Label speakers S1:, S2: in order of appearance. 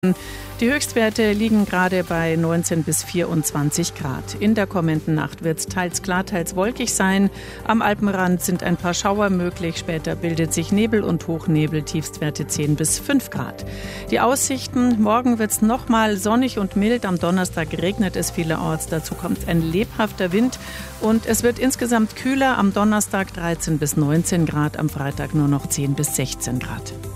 S1: Die Höchstwerte liegen gerade bei 19 bis 24 Grad. In der kommenden Nacht wird es teils klar, teils wolkig sein. Am Alpenrand sind ein paar Schauer möglich. Später bildet sich Nebel und Hochnebel, Tiefstwerte 10 bis 5 Grad. Die Aussichten: Morgen wird es nochmal sonnig und mild. Am Donnerstag regnet es vielerorts. Dazu kommt ein lebhafter Wind. Und es wird insgesamt kühler. Am Donnerstag 13 bis 19 Grad, am Freitag nur noch 10 bis 16 Grad.